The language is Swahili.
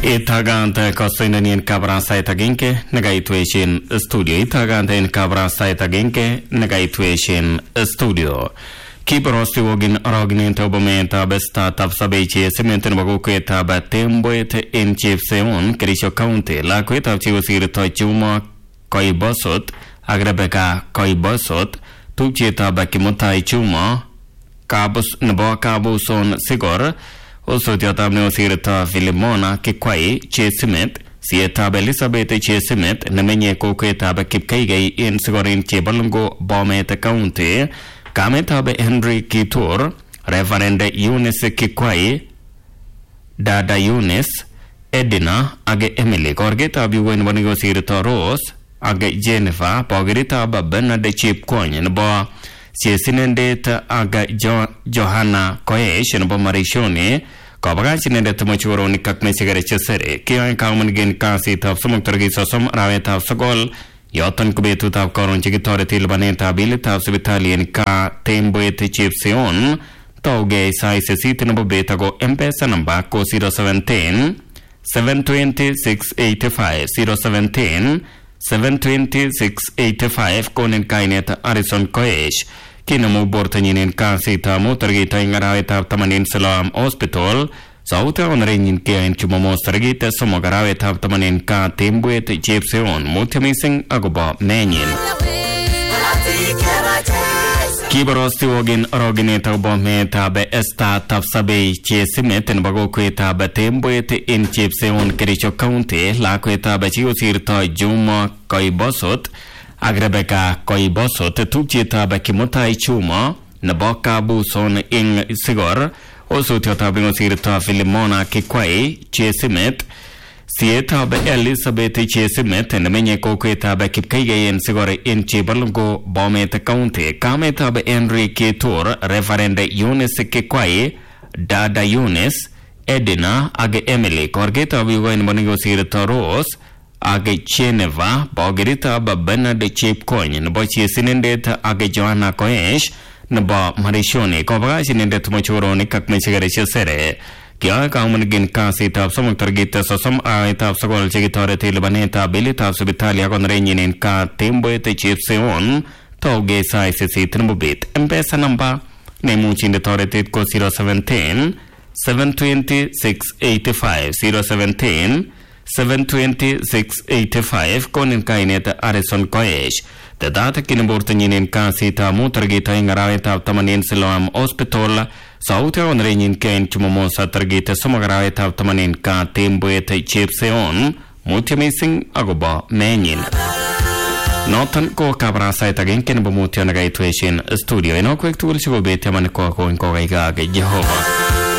Itagante kosoinanien kabrasait aginke negaituation studio. Itagante in kabrasait aginke negaituation studio. Kibarosti wogin arognin tobomenta besta tapsabechi sementen bagukweta batemboete in Chepseon Kerisho County la kweta chiwasir tochuma koibosot agrebeka koibosot tupcheta bakimutai chuma kabus nabo kabuson sigor also tiatam neosirta Filimona Kikwai Chesimet Sietab Elizabeth Chesimet namenye kokweta bakipkaigay in sigorin Chebalungo Bomet County Kametabe Henry Kitur Reverend Eunice Kikwai Dada Eunice Edina Age Emily Gorgeta Biwen Wanigosirta Rose Age Jennifer Pogirita Bernard Chip Coin Bo Siesinendeta Aga Johanna Koesh Bo Marishoni Kabagasinende Tumuchuroni Kakmesigare Chesere Kian Kamunigin Kasi Tap Sumuktargi Sosom Raveta Sogol Yotan Kubetu Tap Koron Chikitore Tilbaneta Bilita Subitalian Ka Temboete Chipseon Toge Sai Sesitin Betago Empesa Namba Ko 017 720 685 017 720 685 Konen Kainet Arison Koesh Kinamu Bortaninin Kasita Motorgita Ingaraveta Tamanin Salam Hospital Sauta on Rainin Kia in Chumamos Targita Somogaraveta Tamanin Ka Timbuet Chepseon Multimising Agoba Manin Kibarosti Wogin Rogineta Bometa Be Esta Tapsabe Chesimet and Bagoqueta Batembuet in Chepseon Kerisho County La Queta Bachiosirta Juma Koibosot Agrebeka Koibosot Tupchita Bakimutai Chuma Naboka Buson in Sigor also Tiotabino Sirta Filimona Kikwai Chesimet Sieta Be Elizabeth Chesimet and Menye Kokweta Bakipkay in Sigor in Chebalungo Bomet County Kameta Be Henry Kitur Reverend Eunice Kikwai Dada Eunice Edina Age Emily Korgeta Viwen Bonigo Sirta Rose Age Cheneva Bogirita Babena de Chip Coin Bochi Sinendeta Age Johanna Koesh Naba Marishoni Kobagasinende Tumachuroni Kakmesigare Sere Kia Kamunigin Kasi Tap Some Targita Sosam I Tap Sogol Chigitore Tilbaneta Bilita Subitalia Conrainin in Ka Timboete Chipseon Toge Sai Sisi Trimbubit Empesa Namba Nemuchin the Torretit Co 017 720 685 017 720 685 Konin Kainet Arison Koesh The data Kinabortanin in Kasita Mutargita Ingaraveta Tamanin Siloam Hospital Sauta on Rainin Kain Chumomosa Targita Somagarata Tamanin Ka Timbuete Chipseon Multimising Agoba Manin Notan Ko Cabra Site again Kenbumutia Nagaituation Studio in Okwek to Wilsho Betaman Koko in Kogaiga Jehovah